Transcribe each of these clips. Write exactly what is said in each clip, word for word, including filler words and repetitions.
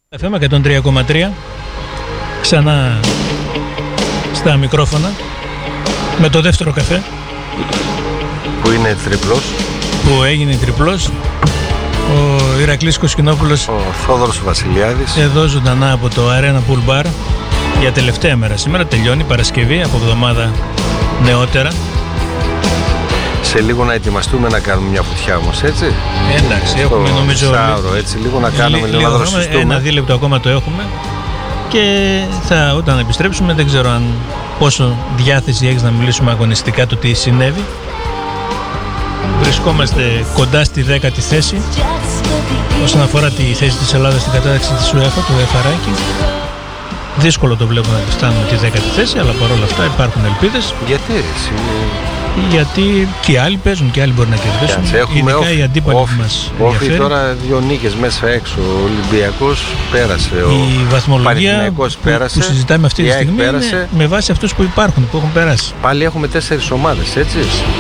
εφ εμ εκατόν τρία κόμμα τρία, ξανά στα μικρόφωνα με το δεύτερο καφέ που είναι τριπλός, που έγινε τριπλός, ο Ηρακλής Κοσκινόπουλος, ο Θόδωρος Βασιλιάδης, εδώ ζωντανά από το Arena Pool Bar για τελευταία μέρα. Σήμερα τελειώνει Παρασκευή, από εβδομάδα νεότερα. Σε λίγο να ετοιμαστούμε να κάνουμε μια φωτιά όμως, έτσι. Εντάξει, έχουμε νομίζω Σάουρο, έτσι, λίγο να κάνουμε, λίγο, λίγο να δροσιστούμε. Ένα δίλεπτο ακόμα το έχουμε και θα, όταν επιστρέψουμε δεν ξέρω αν πόσο διάθεση έχεις να μιλήσουμε αγωνιστικά το τι συνέβη. Βρισκόμαστε κοντά στη δέκατη θέση όσον αφορά τη θέση της Ελλάδας στην κατάταξη της UEFA, του εφαράκι. Δύσκολο το βλέπω να φτάνουμε τη δέκατη θέση, αλλά παρόλα αυτά υπάρχουν ελπίδες. Γιατί εσύ... Γιατί και οι άλλοι παίζουν και οι άλλοι μπορεί να κερδίσουν. Έχουμε ειδικά οι αντίπαλοι που μας ενδιαφέρει. Τώρα δύο νίκες μέσα έξω. Ο Ολυμπιακός πέρασε. Η ο βαθμολογία που, πέρασε, που συζητάμε αυτή τη στιγμή πέρασε. Είναι με βάση αυτούς που υπάρχουν, που έχουν περάσει. Πάλι έχουμε τέσσερις ομάδες, έτσι.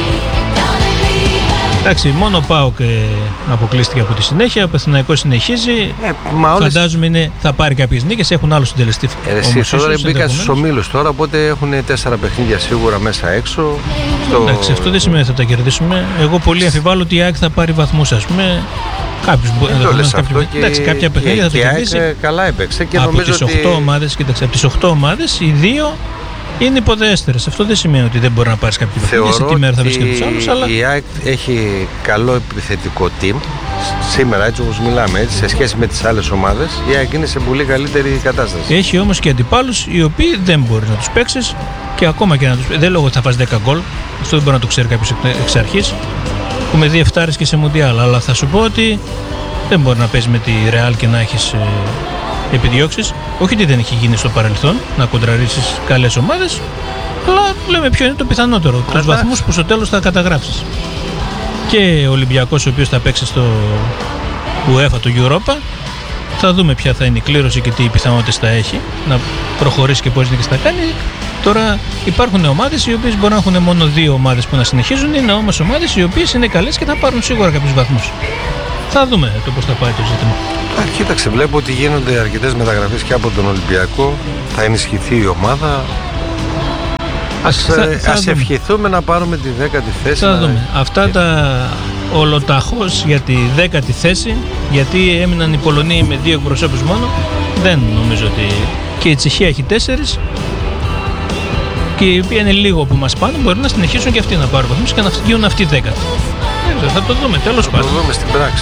Εντάξει, μόνο ο ΠΑΟΚ αποκλείστηκε από τη συνέχεια. Ο Παναθηναϊκός συνεχίζει. Ε, όλες... Φαντάζομαι είναι, θα πάρει κάποιες νίκες. Έχουν άλλο συντελεστή. Ε, εσύ τώρα μπήκα στους ομίλους τώρα, οπότε έχουν τέσσερα παιχνίδια σίγουρα μέσα έξω. Στο... Εντάξει, αυτό δεν σημαίνει ότι θα τα κερδίσουμε. Εγώ πολύ αμφιβάλλω ότι η ΑΕΚ θα πάρει βαθμούς, ας πούμε. Κάποιος μπορεί να το αυτό. Και... Εντάξει, κάποια παιχνίδια θα τα κερδίσει. Και καλά έπαιξε και από νομίζω τις ότι... οκτώ ομάδες, κοίταξε, από τις οκτώ ομάδες, οι δύο είναι υποδέστερες. Αυτό δεν σημαίνει ότι δεν μπορεί να πάρει κάποια παιχνίδια. Σε τι μέρα θα βρίσκεται τους άλλους, αλλά... η ΑΕΚ έχει καλό επιθετικό team. Σήμερα, έτσι όπως μιλάμε, έτσι, σε σχέση με τις άλλες ομάδες, η ΑΕΚ είναι σε πολύ καλύτερη κατάσταση. Έχει όμως και αντιπάλους οι οποίοι δεν μπορεί να τους παίξεις και ακόμα και να τους. Δεν λέω ότι θα φας δέκα γκολ. Αυτό δεν μπορεί να το ξέρει κάποιος εξ αρχής. Έχουμε δει εφτάρες και σε Μουντιάλ. Αλλά θα σου πω ότι δεν μπορεί να παίζει με τη Real και να έχεις επιδιώξεις. Όχι ότι δεν έχει γίνει στο παρελθόν να κοντραρίσεις καλές ομάδες, αλλά λέμε ποιο είναι το πιθανότερο. Τους βαθμούς που στο τέλος θα καταγράψεις. Και ο Ολυμπιακός, ο οποίος θα παίξει στο UEFA, το Europa, θα δούμε ποια θα είναι η κλήρωση και τι πιθανότητες θα έχει να προχωρήσει και πόσες νίκες θα κάνει. Τώρα υπάρχουν ομάδες οι οποίες μπορεί να έχουν μόνο δύο ομάδες που να συνεχίζουν, είναι όμως ομάδες οι οποίες είναι καλές και θα πάρουν σίγουρα κάποιους βαθμούς. Θα δούμε το πώς θα πάει το ζήτημα. Α, κοίταξε, βλέπω ότι γίνονται αρκετές μεταγραφές και από τον Ολυμπιακό. Θα ενισχυθεί η ομάδα. Ας, θα, ε, θα ας ευχηθούμε να πάρουμε τη δέκατη θέση. Θα να... δούμε. Αυτά και... τα ολοταχώς για τη δέκατη θέση, γιατί έμειναν οι Πολωνοί με δύο εκπροσώπους μόνο. Δεν νομίζω ότι... Και η Τσεχία έχει τέσσερις. Και οι οποίοι είναι λίγο που μας πάνε, μπορεί να συνεχίσουν και αυτοί να πάρουν βαθμούς και να γίνουν αυτοί δέκατοι. Θα το δούμε, τέλος πάντων. Θα το δούμε στην πράξη.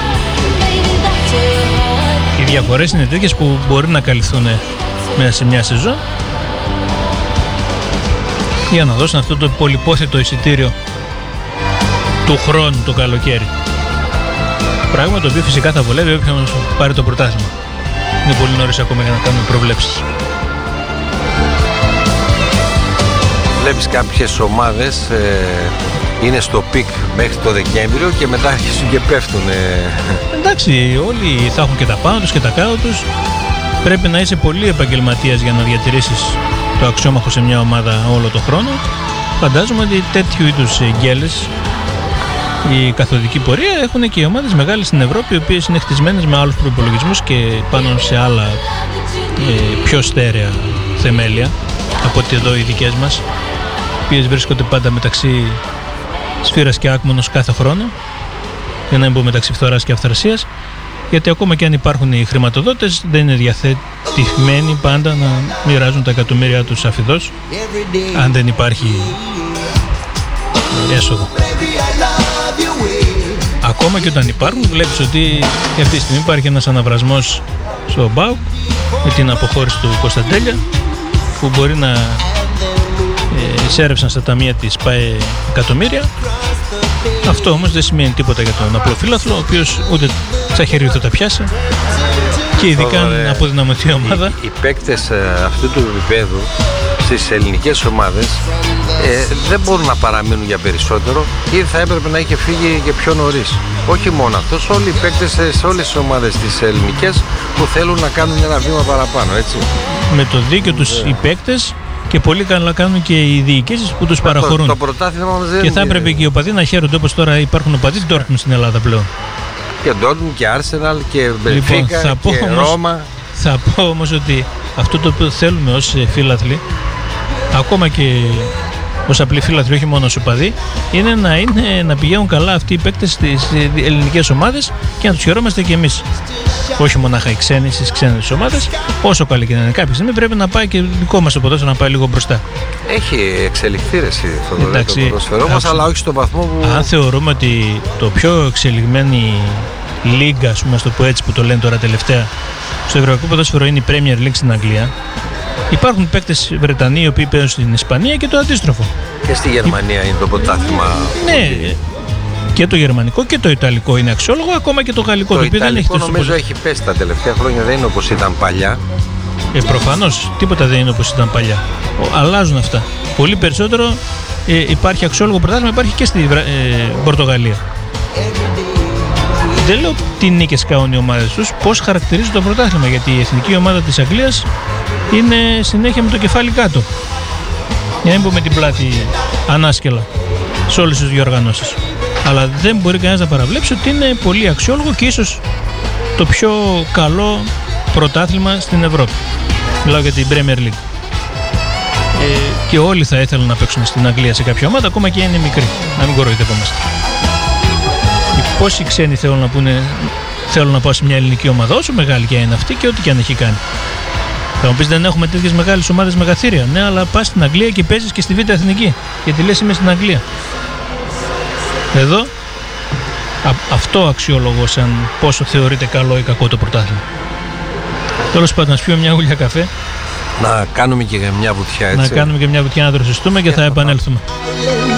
Οι διαφορές είναι τέτοιες που μπορεί να καλυφθούν μέσα σε μια σεζόν για να δώσουν αυτό το πολυπόθετο εισιτήριο του χρόνου το καλοκαίρι. Πράγμα το οποίο φυσικά θα βολεύει όποιον πάρει το πρωτάθλημα. Είναι πολύ νωρίς ακόμα για να κάνουμε προβλέψεις. Βλέπεις κάποιες ομάδες ε, είναι στο πικ μέχρι το Δεκέμβριο και μετά αρχίζουν και πέφτουν. Ε. Εντάξει, όλοι θα έχουν και τα πάνω τους και τα κάτω τους. Πρέπει να είσαι πολύ επαγγελματίας για να διατηρήσεις το αξιόμαχο σε μια ομάδα όλο το χρόνο. Φαντάζομαι ότι τέτοιου είδους γκέλες, η καθοδική πορεία, έχουν και οι ομάδες μεγάλες στην Ευρώπη, οι οποίες είναι χτισμένες με άλλους προϋπολογισμούς και πάνω σε άλλα ε, πιο στέρεα θεμέλια από ότι εδώ οι δικές μας, οι οποίες βρίσκονται πάντα μεταξύ σφύρας και άκμονος κάθε χρόνο, για να μην πω μεταξύ φθοράς και αυθρασίας, γιατί ακόμα και αν υπάρχουν οι χρηματοδότες δεν είναι διαθετημένοι πάντα να μοιράζουν τα εκατομμύρια τους αφιδώς αν δεν υπάρχει έσοδο. Ακόμα και όταν υπάρχουν, βλέπεις ότι και αυτή τη στιγμή υπάρχει ένας αναβρασμός στο ΠΑΟΚ με την αποχώρηση του Κωνσταντέλια, που μπορεί να ε, εισέρευσαν στα ταμεία της ΠΑΕ εκατομμύρια. Αυτό όμως δεν σημαίνει τίποτα για τον απλό φίλαθλο, ο οποίος ούτε στα χέρια θα τα πιάσει, και ειδικά αν αποδυναμωθεί η ομάδα. Οι, οι παίκτες ε, αυτού του επίπεδου στις ελληνικές ομάδες ε, δεν μπορούν να παραμείνουν για περισσότερο, ή θα έπρεπε να είχε φύγει και πιο νωρίς. Όχι μόνο αυτός, όλοι οι παίκτες σε όλες τις ομάδες τις ελληνικές που θέλουν να κάνουν ένα βήμα παραπάνω, έτσι. Με το δίκιο τους οι παίκτες, και πολύ καλά κάνουν και οι διοικήσεις που τους παραχωρούν. Το, το πρωτάθλημα μας δεν... Και θα έπρεπε και οι οπαδοί να χαίρονται, όπως τώρα υπάρχουν οπαδοί Ντόρτμουντ στην Ελλάδα πλέον. Και Dortmund και Arsenal και Benfica Λοιπόν, θα πω και όμως- Ρώμα. Θα πω όμως ότι αυτό το οποίο θέλουμε ως ε, φίλαθλοι, ακόμα και ως απλοί φίλαθλοι, όχι μόνο ως οπαδοί, είναι να, είναι να πηγαίνουν καλά αυτοί οι παίκτες στις ε, ελληνικές ομάδες και να τους χαιρόμαστε κι εμείς. Όχι μονάχα οι ξένοι στις ξένες ομάδες, όσο καλή και να είναι. Κάποια στιγμή πρέπει να πάει και δικό μας το ποδόσφαιρο να πάει λίγο μπροστά. Έχει εξελιχθεί ρε εσύ, Θοδωρή, το Εντάξει, ποδόσφαιρό μας, άκουσα. αλλά όχι στον βαθμό που... Αν θεωρούμε ότι το πιο εξελιγμένη λίγκα, ας πούμε, ας το πω έτσι που το λένε τώρα τελευταία, στο ευρωπαϊκό ποδόσφαιρο είναι η Premier League στην Αγγλία, υπάρχουν παίκτες Βρετανοί οι οποίοι παίζουν στην Ισπανία και το αντίστροφο. Και στη Γερμανία είναι το πρωτάθλημα. Ναι, και το γερμανικό και το ιταλικό είναι αξιόλογο, ακόμα και το γαλλικό, το, Το οποίο δεν έχει Ιταλικό τόσο νομίζω πολύ. έχει πέσει τα τελευταία χρόνια, δεν είναι όπως ήταν παλιά. Ε, προφανώς τίποτα δεν είναι όπως ήταν παλιά. Ο, αλλάζουν αυτά. Πολύ περισσότερο ε, υπάρχει αξιόλογο πρωτάθλημα, υπάρχει και στη Βρα- ε, Πορτογαλία. Δεν λέω τι νίκες κάνουν οι ομάδες τους, πώς χαρακτηρίζει το πρωτάθλημα, γιατί η εθνική ομάδα της Αγγλίας είναι συνέχεια με το κεφάλι κάτω. Για να μην πούμε την πλάτη ανάσκελα σε όλες τις διοργανώσεις. Αλλά δεν μπορεί κανένας να παραβλέψει ότι είναι πολύ αξιόλογο και ίσως το πιο καλό πρωτάθλημα στην Ευρώπη. Μιλάω για την Premier League. Ε, και όλοι θα ήθελαν να παίξουν στην Αγγλία σε κάποια ομάδα, ακόμα και είναι μικρή. Να μην κοροϊδευόμαστε. Πόσοι ξένοι θέλουν να, πούνε, θέλουν να πάω σε μια ελληνική ομάδα, όσο μεγάλη και είναι αυτή και ό,τι και αν έχει κάνει. Θα μου πεις δεν έχουμε τέτοιες μεγάλες ομάδες μεγαθύρια. Ναι, αλλά πας στην Αγγλία και παίζεις και στη Β' Εθνική. Γιατί λες είμαι στην Αγγλία. Εδώ α, αυτό αξιολογώ σαν πόσο θεωρείται καλό ή κακό το πρωτάθλημα. Τέλος πάντων, να πιούμε μια γουλιά καφέ, Να κάνουμε και μια βουτιά έτσι. να κάνουμε και μια βουτιά να δροσιστούμε και θα επανέλθουμε.